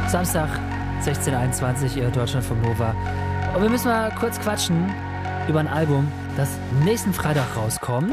Samstag, 16:21 Uhr, Deutschlandfunk Nova. Und wir müssen mal kurz quatschen über ein Album, das nächsten Freitag rauskommt.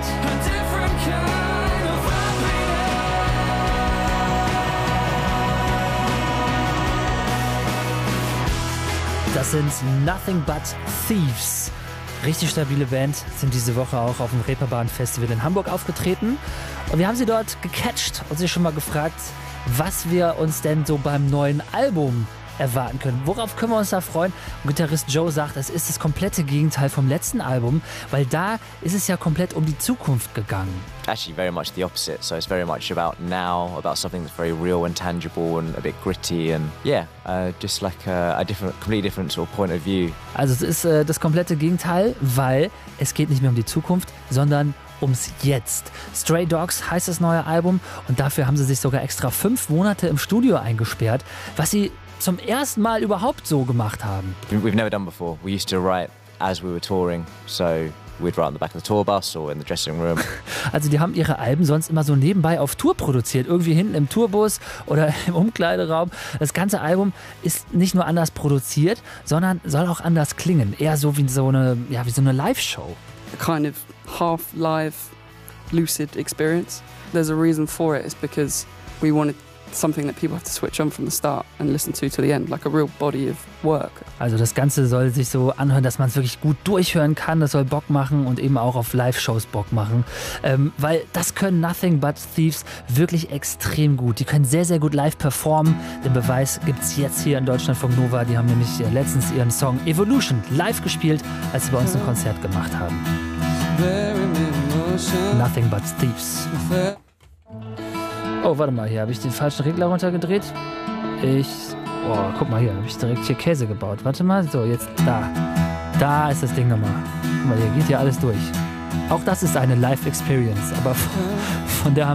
Das sind Nothing But Thieves. Richtig stabile Band, sind diese Woche auch auf dem Reeperbahn-Festival in Hamburg aufgetreten. Und wir haben sie dort gecatcht und sie schon mal gefragt, was wir uns denn so beim neuen Album erwarten können. Worauf können wir uns da freuen? Und Gitarrist Joe sagt, es ist das komplette Gegenteil vom letzten Album, weil da ist es ja komplett um die Zukunft gegangen. Actually very much the opposite, so it's very much about now, about something that's very real and tangible and a bit gritty and just like a completely different sort of point of view. Also es ist das komplette Gegenteil, weil es geht nicht mehr um die Zukunft, sondern ums Jetzt. Stray Dogs heißt das neue Album und dafür haben sie sich sogar extra 5 Monate im Studio eingesperrt, was sie zum ersten Mal überhaupt so gemacht haben. We've never done before. We used to write as we were touring, so we'd write on the back of the tour bus or in the dressing room. Also die haben ihre Alben sonst immer so nebenbei auf Tour produziert, irgendwie hinten im Tourbus oder im Umkleideraum. Das ganze Album ist nicht nur anders produziert, sondern soll auch anders klingen. Eher so wie so eine Live-Show. A kind of half live, lucid experience. There's a reason for it. It's because we wanted something that people have to switch on from the start and listen to the end, like a real body of work. Also das Ganze soll sich so anhören, dass man es wirklich gut durchhören kann. Das soll Bock machen und eben auch auf Live-Shows Bock machen. Weil das können Nothing But Thieves wirklich extrem gut. Die können sehr, sehr gut live performen. Den Beweis gibt es jetzt hier in Deutschlandfunk Nova. Die haben nämlich letztens ihren Song Evolution live gespielt, als sie bei uns ein Konzert gemacht haben. Nothing But Thieves. Oh, warte mal, hier habe ich den falschen Regler runtergedreht. Guck mal hier, habe ich direkt hier Käse gebaut. Warte mal, so, jetzt da. Da ist das Ding nochmal. Guck mal, hier geht ja alles durch. Auch das ist eine Live-Experience, aber von der haben